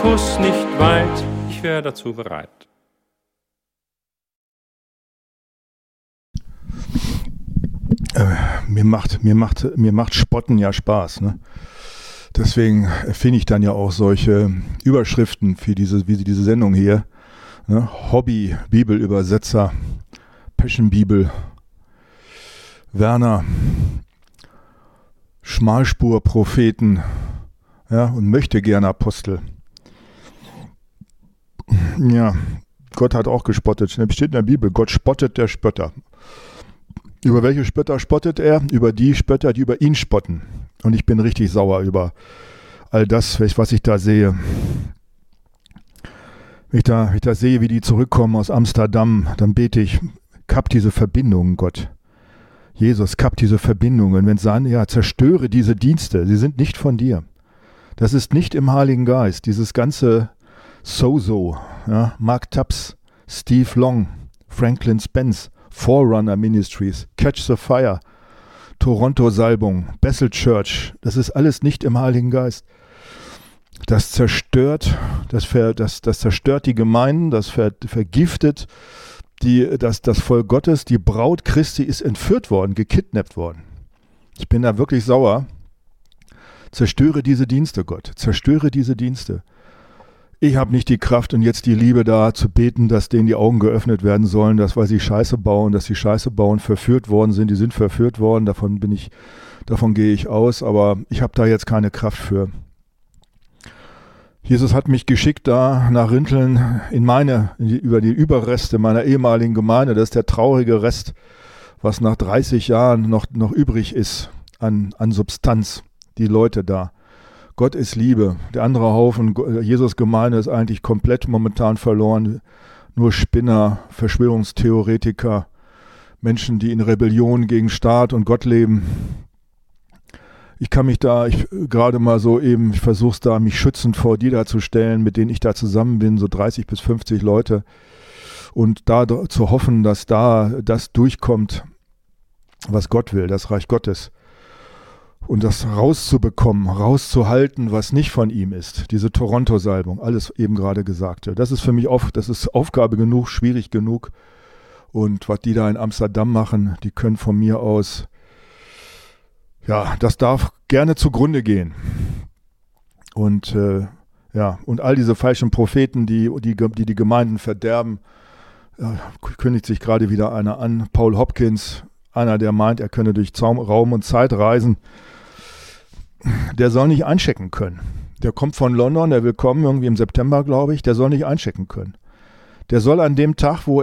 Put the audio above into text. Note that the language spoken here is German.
Kuss nicht weit, ich wäre dazu bereit. Mir macht Spotten ja Spaß, ne? Deswegen finde ich dann ja auch solche Überschriften wie diese Sendung hier, ne? Hobby-Bibelübersetzer, Passion-Bibel, Werner, Schmalspur-Propheten, ja, und Möchtegern-Apostel. Ja, Gott hat auch gespottet. Es steht in der Bibel, Gott spottet der Spötter. Über welche Spötter spottet er? Über die Spötter, die über ihn spotten. Und ich bin richtig sauer über all das, was ich da sehe. Wenn ich da sehe, wie die zurückkommen aus Amsterdam, dann bete ich, kapp diese Verbindungen, Gott. Jesus, kapp diese Verbindungen. Wenn sie sagen, ja, zerstöre diese Dienste, sie sind nicht von dir. Das ist nicht im Heiligen Geist. Dieses ganze Sozo, ja, Mark Tubbs, Steve Long, Franklin Spence, Forerunner Ministries, Catch the Fire, Toronto Salbung, Bethel Church, das ist alles nicht im Heiligen Geist. Das zerstört die Gemeinden, das vergiftet das Volk Gottes. Die Braut Christi ist entführt worden, gekidnappt worden. Ich bin da wirklich sauer. Zerstöre diese Dienste, Gott, zerstöre diese Dienste. Ich habe nicht die Kraft und jetzt die Liebe da zu beten, dass denen die Augen geöffnet werden sollen, dass weil sie Scheiße bauen, verführt worden sind. Die sind verführt worden, davon gehe ich aus, aber ich habe da jetzt keine Kraft für. Jesus hat mich geschickt da nach Rinteln über die Überreste meiner ehemaligen Gemeinde. Das ist der traurige Rest, was nach 30 Jahren noch übrig ist an Substanz, die Leute da. Gott ist Liebe. Der andere Haufen, Jesus Gemeinde, ist eigentlich komplett momentan verloren. Nur Spinner, Verschwörungstheoretiker, Menschen, die in Rebellion gegen Staat und Gott leben. Ich versuche es da, mich schützend vor die da zu stellen, mit denen ich da zusammen bin, so 30 bis 50 Leute. Und da zu hoffen, dass da das durchkommt, was Gott will, das Reich Gottes. Und das rauszuhalten, was nicht von ihm ist. Diese Toronto-Salbung, alles eben gerade Gesagte. Das ist für mich das ist Aufgabe genug, schwierig genug. Und was die da in Amsterdam machen, die können von mir aus, ja, das darf gerne zugrunde gehen. Und und all diese falschen Propheten, die Gemeinden verderben, kündigt sich gerade wieder einer an. Paul Hopkins, einer, der meint, er könne durch Raum und Zeit reisen, der soll nicht einchecken können. Der kommt von London, der will kommen, irgendwie im September, glaube ich, der soll nicht einchecken können. Der soll an dem Tag, wo